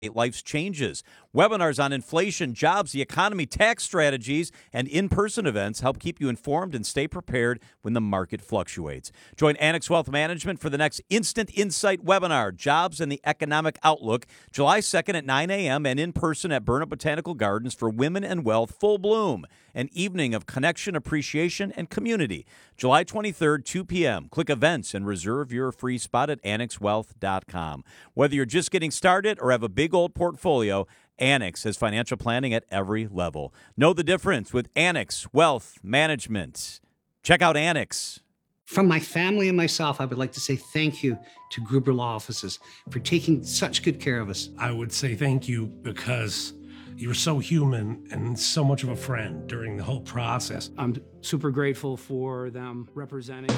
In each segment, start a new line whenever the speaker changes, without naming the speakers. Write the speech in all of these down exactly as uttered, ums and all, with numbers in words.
Life's changes. Webinars on inflation, jobs, the economy, tax strategies, and in-person events help keep you informed and stay prepared when the market fluctuates. Join Annex Wealth Management for the next Instant Insight webinar, Jobs and the Economic Outlook, July second at nine a.m. and in person at Burnham Botanical Gardens for Women and Wealth Full Bloom, an evening of connection, appreciation, and community. July twenty-third, two p.m. Click events and reserve your free spot at annex wealth dot com. Whether you're just getting started or have a big old portfolio, Annex has financial planning at every level. Know the difference with Annex Wealth Management. Check out Annex.
From my family and myself, I would like to say thank you to Gruber Law Offices for taking such good care of us.
I would say thank you because you're so human and so much of a friend during the whole process.
I'm super grateful for them representing.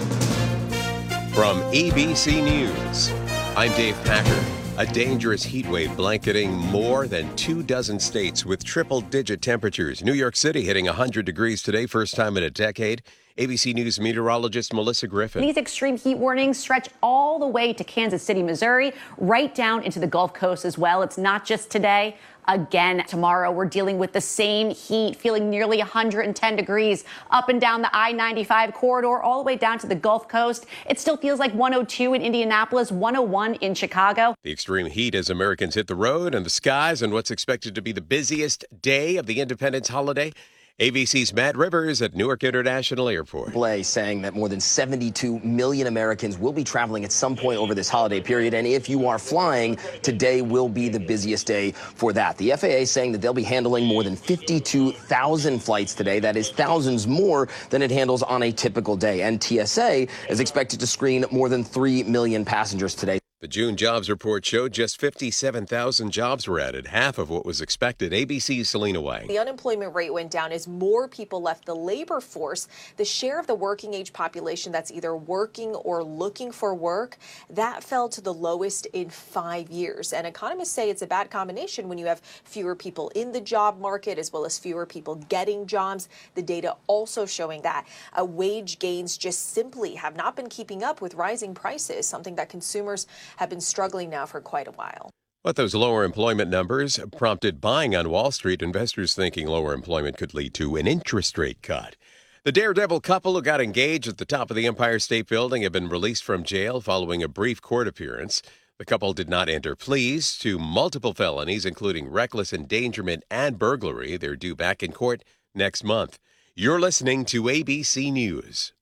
From A B C News, I'm Dave Packer. A dangerous heat wave blanketing more than two dozen states with triple-digit temperatures. New York City hitting one hundred degrees today, first time in a decade. A B C News meteorologist Melissa Griffin.
These extreme heat warnings stretch all the way to Kansas City, Missouri, right down into the Gulf Coast as well. It's not just today. Again, tomorrow, we're dealing with the same heat, feeling nearly one hundred ten degrees up and down the I ninety-five corridor, all the way down to the Gulf Coast. It still feels like one oh two in Indianapolis, one oh one in Chicago.
The extreme heat as Americans hit the road and the skies on what's expected to be the busiest day of the Independence holiday. A B C's Matt Rivers at Newark International Airport.
Blay saying that more than seventy-two million Americans will be traveling at some point over this holiday period. And if you are flying, today will be the busiest day for that. The F A A saying that they'll be handling more than fifty-two thousand flights today. That is thousands more than it handles on a typical day. And T S A is expected to screen more than three million passengers today.
The June jobs report showed just fifty-seven thousand jobs were added, half of what was expected. A B C's Selena Wang.
The unemployment rate went down as more people left the labor force. The share of the working age population that's either working or looking for work, that fell to the lowest in five years. And economists say it's a bad combination when you have fewer people in the job market as well as fewer people getting jobs. The data also showing that uh, wage gains just simply have not been keeping up with rising prices, something that consumers have been struggling now for quite a while.
But those lower employment numbers prompted buying on Wall Street, investors thinking lower employment could lead to an interest rate cut. The daredevil couple who got engaged at the top of the Empire State Building have been released from jail following a brief court appearance. The couple did not enter pleas to multiple felonies, including reckless endangerment and burglary. They're due back in court next month. You're listening to A B C News.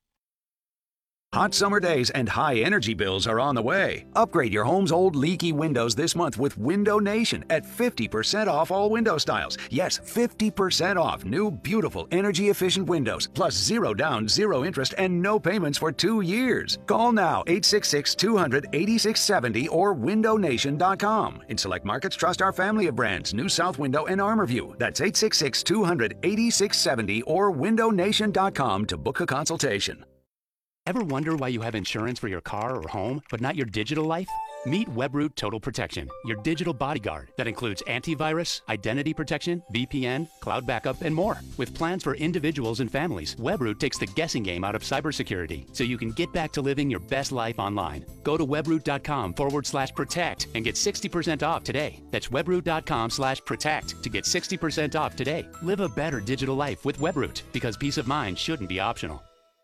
Hot summer days and high energy bills are on the way. Upgrade your home's old leaky windows this month with Window Nation at fifty percent off all window styles. Yes, fifty percent off new, beautiful, energy-efficient windows, plus zero down, zero interest, and no payments for two years. Call now, eight six six, two hundred, eighty-six seventy or window nation dot com. In select markets, trust our family of brands, New South Window and ArmorView. That's eight six six, two hundred, eighty-six seventy or window nation dot com to book a consultation.
Ever wonder why you have insurance for your car or home, but not your digital life? Meet Webroot Total Protection, your digital bodyguard that includes antivirus, identity protection, V P N, cloud backup, and more. With plans for individuals and families, Webroot takes the guessing game out of cybersecurity so you can get back to living your best life online. Go to webroot.com forward slash protect and get sixty percent off today. That's webroot.com slash protect to get sixty percent off today. Live a better digital life with Webroot, because peace of mind shouldn't be optional.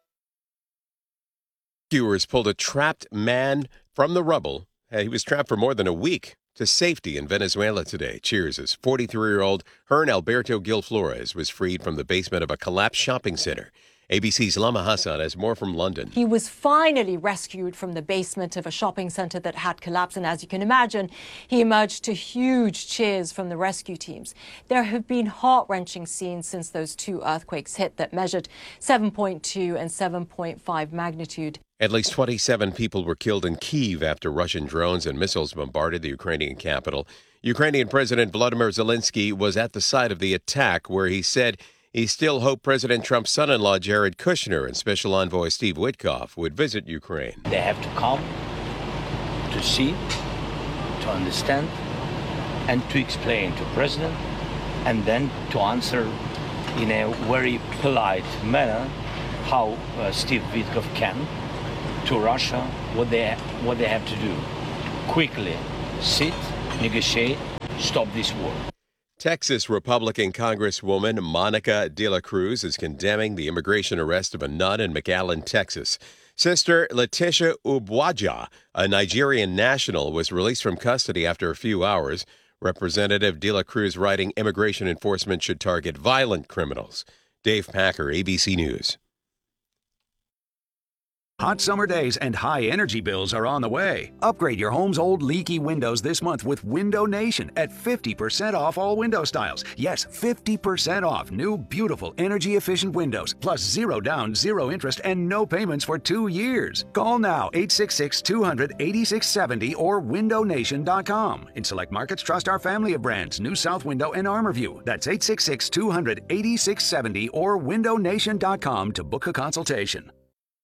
Rescuers pulled a trapped man from the rubble. He was trapped for more than a week to safety in Venezuela today. Cheers as forty-three-year-old Hern Alberto Gil Flores was freed from the basement of a collapsed shopping center. A B C's Lama Hassan has more from London.
He was finally rescued from the basement of a shopping center that had collapsed, and as you can imagine, he emerged to huge cheers from the rescue teams. There have been heart-wrenching scenes since those two earthquakes hit that measured seven point two and seven point five magnitude.
At least twenty-seven people were killed in Kyiv after Russian drones and missiles bombarded the Ukrainian capital. Ukrainian President Volodymyr Zelensky was at the site of the attack, where he said he still hoped President Trump's son-in-law Jared Kushner and Special Envoy Steve Witkoff would visit Ukraine.
They have to come to see, to understand, and to explain to President, and then to answer in a very polite manner how uh, Steve Witkoff can to Russia what they what they have to do. Quickly sit, negotiate, stop this war.
Texas Republican Congresswoman Monica De La Cruz is condemning the immigration arrest of a nun in McAllen, Texas. Sister Letitia Ubwaja, a Nigerian national, was released from custody after a few hours. Representative De La Cruz writing immigration enforcement should target violent criminals. Dave Packer, A B C News.
Hot summer days and high energy bills are on the way. Upgrade your home's old leaky windows this month with Window Nation at fifty percent off all window styles. Yes, fifty percent off new, beautiful, energy-efficient windows, plus zero down, zero interest, and no payments for two years. Call now, eight six six, two hundred, eighty-six seventy or window nation dot com. In select markets, trust our family of brands, New South Window and ArmorView. That's eight six six, two hundred, eighty-six seventy or window nation dot com to book a consultation.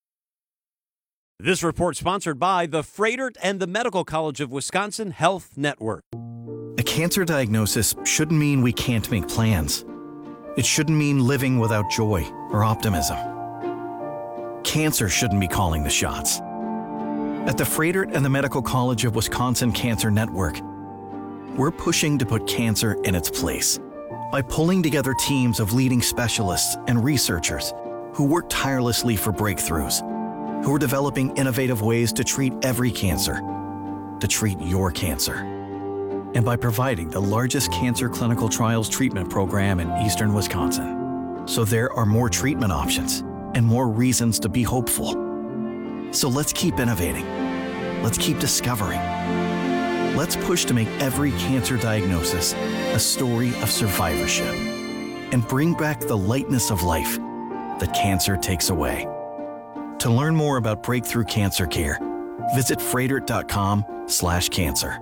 This report sponsored by the Froedtert and the Medical College of Wisconsin Health Network.
A cancer diagnosis shouldn't mean we can't make plans. It shouldn't mean living without joy or optimism. Cancer shouldn't be calling the shots. At the Froedtert and the Medical College of Wisconsin Cancer Network, we're pushing to put cancer in its place by pulling together teams of leading specialists and researchers who work tirelessly for breakthroughs, who are developing innovative ways to treat every cancer, to treat your cancer. And by providing the largest cancer clinical trials treatment program in eastern Wisconsin. So there are more treatment options and more reasons to be hopeful. So let's keep innovating. Let's keep discovering. Let's push to make every cancer diagnosis a story of survivorship and bring back the lightness of life that cancer takes away. To learn more about breakthrough cancer care, visit froedtert.com slash cancer.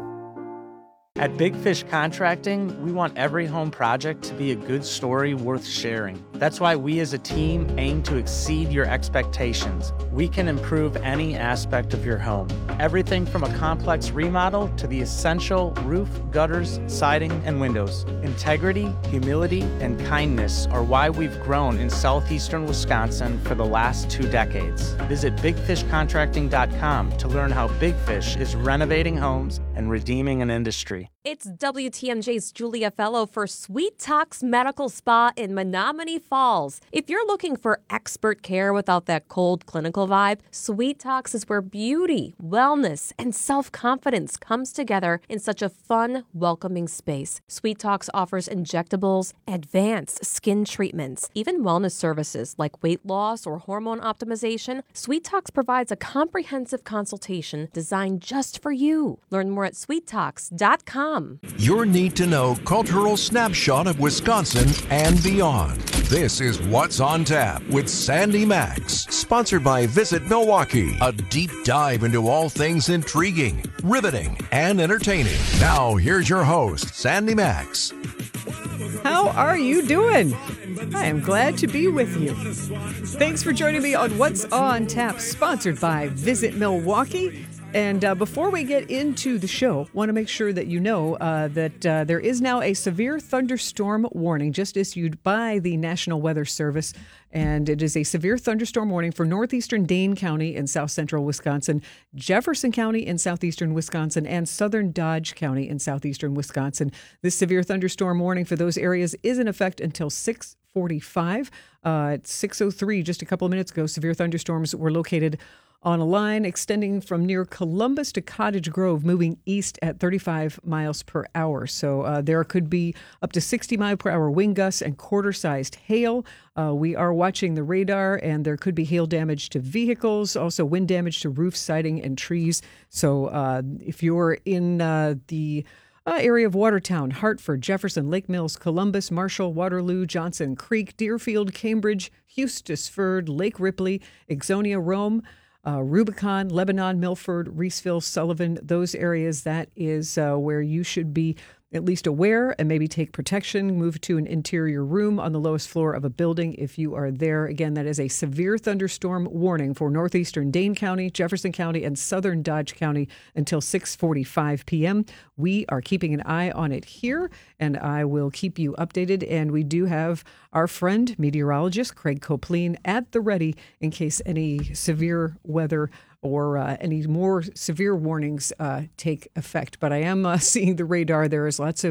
At Big Fish Contracting, we want every home project to be a good story worth sharing. That's why we as a team aim to exceed your expectations. We can improve any aspect of your home. Everything from a complex remodel to the essential roof, gutters, siding, and windows. Integrity, humility, and kindness are why we've grown in southeastern Wisconsin for the last two decades. Visit big fish contracting dot com to learn how Big Fish is renovating homes and redeeming an industry.
It's W T M J's Julia Fellow for Sweet Talks Medical Spa in Menominee Falls. If you're looking for expert care without that cold clinical vibe, Sweet Talks is where beauty, wellness, and self-confidence comes together in such a fun, welcoming space. Sweet Talks offers injectables, advanced skin treatments, even wellness services like weight loss or hormone optimization. Sweet Talks provides a comprehensive consultation designed just for you. Learn more at sweet talks dot com.
Your need-to-know cultural snapshot of Wisconsin and beyond. This is What's on Tap with Sandy Max, sponsored by Visit Milwaukee, a deep dive into all things intriguing, riveting, and entertaining. Now, here's your host, Sandy Max.
How are you doing? I am glad to be with you. Thanks for joining me on What's on Tap, sponsored by Visit Milwaukee. And uh, before we get into the show, want to make sure that you know uh, that uh, there is now a severe thunderstorm warning just issued by the National Weather Service. And it is a severe thunderstorm warning for northeastern Dane County in south central Wisconsin, Jefferson County in southeastern Wisconsin, and southern Dodge County in southeastern Wisconsin. This severe thunderstorm warning for those areas is in effect until six forty-five. Uh, at six oh three, just a couple of minutes ago, severe thunderstorms were located on a line extending from near Columbus to Cottage Grove, moving east at thirty-five miles per hour. So uh, there could be up to sixty mile per hour wind gusts and quarter-sized hail. Uh, we are watching the radar, and there could be hail damage to vehicles, also wind damage to roofs, siding, and trees. So uh, if you're in uh, the Uh, area of Watertown, Hartford, Jefferson, Lake Mills, Columbus, Marshall, Waterloo, Johnson Creek, Deerfield, Cambridge, Hustisford, Lake Ripley, Ixonia, Rome, uh, Rubicon, Lebanon, Milford, Reeseville, Sullivan, those areas, that is uh, where you should be at least aware and maybe take protection, move to an interior room on the lowest floor of a building if you are there. Again, that is a severe thunderstorm warning for northeastern Dane County, Jefferson County, and southern Dodge County until six forty-five p.m. We are keeping an eye on it here, and I will keep you updated. And we do have our friend, meteorologist Craig Copleen, at the ready in case any severe weather or uh, any more severe warnings uh, take effect. But I am uh, seeing the radar. There is lots of